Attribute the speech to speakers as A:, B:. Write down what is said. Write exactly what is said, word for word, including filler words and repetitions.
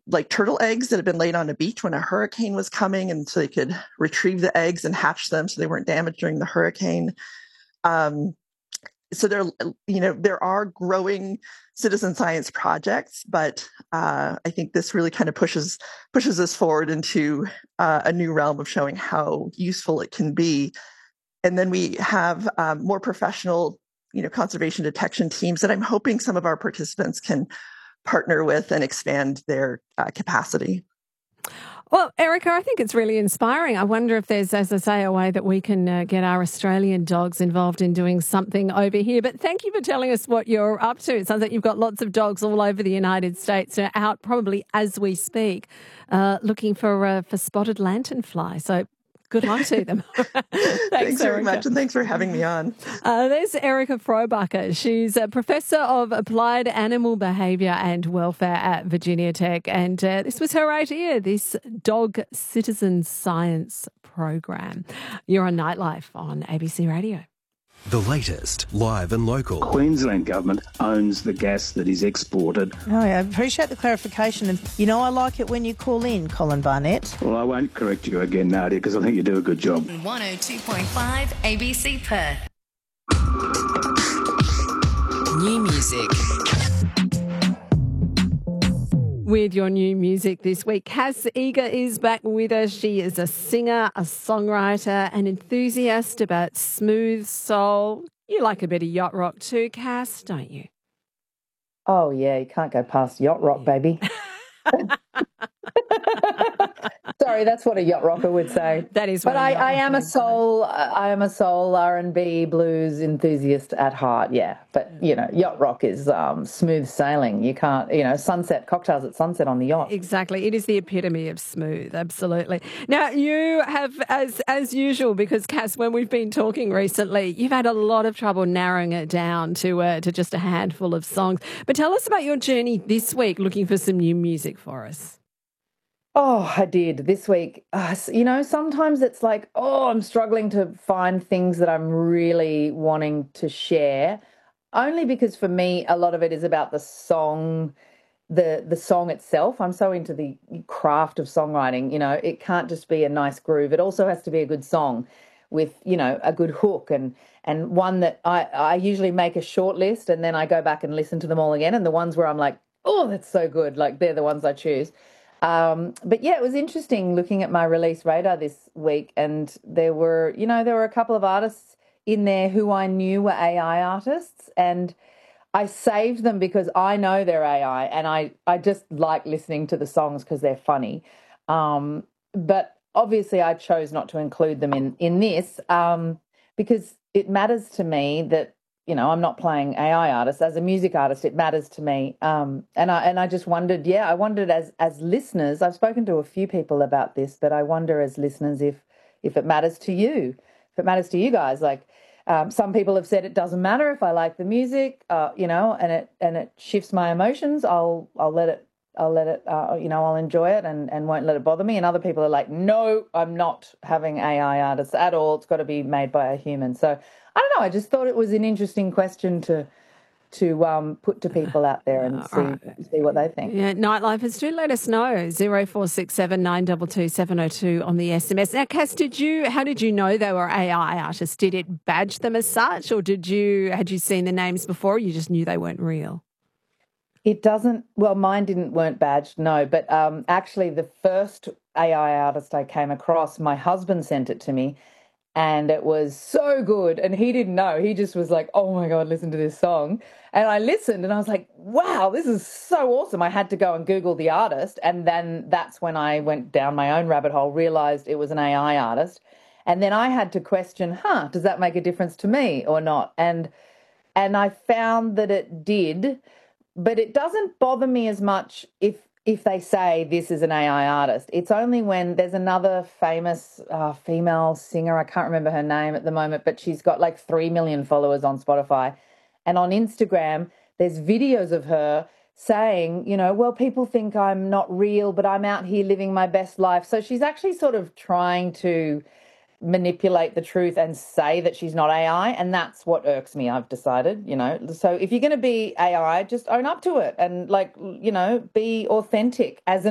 A: like turtle eggs that had been laid on a beach when a hurricane was coming, and so they could retrieve the eggs and hatch them so they weren't damaged during the hurricane. Um, so there, you know, there are growing citizen science projects, but uh, I think this really kind of pushes pushes us forward into uh, a new realm of showing how useful it can be. And then we have um, more professional, you know, conservation detection teams that I'm hoping some of our participants can partner with and expand their uh, capacity.
B: Well, Erica, I think it's really inspiring. I wonder if there's, as I say, a way that we can uh, get our Australian dogs involved in doing something over here. But thank you for telling us what you're up to. It sounds like you've got lots of dogs all over the United States, uh, out probably as we speak, uh, looking for uh, for spotted lanternfly. So good luck to them. thanks,
A: thanks very
B: Erica.
A: much, and thanks for having me on.
B: Uh, there's Erica Frobacher. She's a professor of applied animal behaviour and welfare at Virginia Tech, and uh, this was her idea, this dog citizen science program. You're on Nightlife on A B C Radio.
C: The latest, live and local.
D: Queensland government owns the gas that is exported.
E: Oh, yeah, I appreciate the clarification. And, you know, I like it when you call in, Colin Barnett.
D: Well, I won't correct you again, Nadia, because I think you do a good job.
F: one oh two point five A B C Perth. New music.
B: With your new music this week, Cass Eager is back with us. She is a singer, a songwriter, an enthusiast about smooth soul. You like a bit of yacht rock too, Cass, don't you?
G: Oh, yeah, you can't go past yacht rock, baby. Sorry, that's what a yacht rocker would say.
B: That is
G: but
B: what
G: I,
B: a yacht
G: I am
B: rocker
G: a soul I am a soul R and B blues enthusiast at heart, yeah. But, you know, yacht rock is um, smooth sailing. You can't, you know, sunset, cocktails at sunset on the yacht.
B: Exactly. It is the epitome of smooth, absolutely. Now, you have, as as usual, because, Cass, when we've been talking recently, you've had a lot of trouble narrowing it down to uh, to just a handful of songs. But tell us about your journey this week looking for some new music for us.
G: Oh, I did this week. Uh, you know, sometimes it's like, oh, I'm struggling to find things that I'm really wanting to share, only because for me, a lot of it is about the song, the the song itself. I'm so into the craft of songwriting. You know, it can't just be a nice groove. It also has to be a good song with, you know, a good hook and and one that I, I usually make a short list and then I go back and listen to them all again. And the ones where I'm like, oh, that's so good, like they're the ones I choose. Um, but yeah, it was interesting looking at my release radar this week, and there were, you know, there were a couple of artists in there who I knew were A I artists, and I saved them because I know they're A I, and I, I just like listening to the songs because they're funny. Um, but obviously I chose not to include them in, in this um, because it matters to me that, you know, I'm not playing A I artists. As a music artist, it matters to me. Um, and I and I just wondered, yeah, I wondered as as listeners, I've spoken to a few people about this, but I wonder as listeners if if it matters to you, if it matters to you guys. Like um, some people have said it doesn't matter if I like the music, uh, you know, and it and it shifts my emotions. I'll I'll let it I'll let it, uh, you know, I'll enjoy it and, and won't let it bother me. And other people are like, no, I'm not having A I artists at all. It's got to be made by a human. So I don't know. I just thought it was an interesting question to to um, put to people out there and see right. see what they think.
B: Yeah, Nightlifers, do let us know. zero four six seven nine two two seven zero two on the S M S. Now, Cass, did you? How did you know they were A I artists? Did it badge them as such, or did you had you seen the names before? Or you just knew they weren't real?
G: It doesn't, well, mine didn't, weren't badged, no, but um, actually the first A I artist I came across, my husband sent it to me and it was so good and he didn't know. He just was like, oh my God, listen to this song. And I listened and I was like, wow, this is so awesome. I had to go and Google the artist and then that's when I went down my own rabbit hole, realised it was an A I artist. And then I had to question, huh, does that make a difference to me or not? And and I found that it did. But it doesn't bother me as much if if they say this is an A I artist. It's only when there's another famous uh, female singer, I can't remember her name at the moment, but she's got like three million followers on Spotify. And on Instagram, there's videos of her saying, you know, well, people think I'm not real, but I'm out here living my best life. So she's actually sort of trying to manipulate the truth and say that she's not A I, and that's what irks me, I've decided, you know. So if you're going to be A I, just own up to it and, like, you know, be authentic as an